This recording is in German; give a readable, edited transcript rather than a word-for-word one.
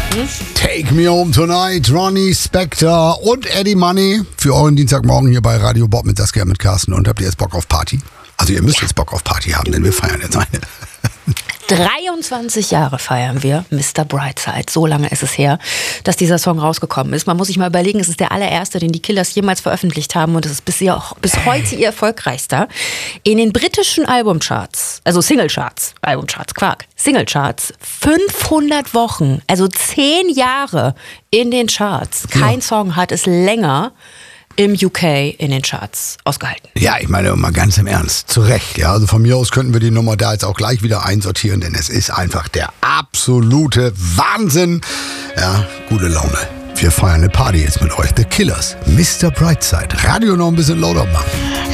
Take Me Home Tonight, Ronnie Spector und Eddie Money für euren Dienstagmorgen hier bei Radio Bob mit Saskia mit Carsten. Und habt ihr jetzt Bock auf Party? Also ihr müsst jetzt Bock auf Party haben, denn wir feiern jetzt eine. 23 Jahre feiern wir Mr. Brightside. So lange ist es her, dass dieser Song rausgekommen ist. Man muss sich mal überlegen, es ist der allererste, den die Killers jemals veröffentlicht haben und es ist bis heute ihr erfolgreichster. In den britischen Albumcharts, also Singlecharts, Singlecharts, 500 Wochen, also 10 Jahre in den Charts. Kein Song hat es länger im UK in den Charts ausgehalten. Ja, ich meine mal ganz im Ernst, zu Recht. Ja, also von mir aus könnten wir die Nummer da jetzt auch gleich wieder einsortieren, denn es ist einfach der absolute Wahnsinn. Ja, gute Laune. Wir feiern eine Party jetzt mit euch. The Killers, Mr. Brightside. Radio noch ein bisschen lauter machen.